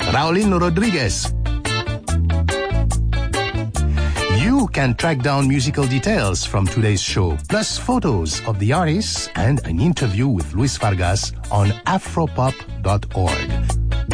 Raulino Rodriguez. You can track down musical details from today's show, plus photos of the artists and an interview with Luis Vargas on afropop.org.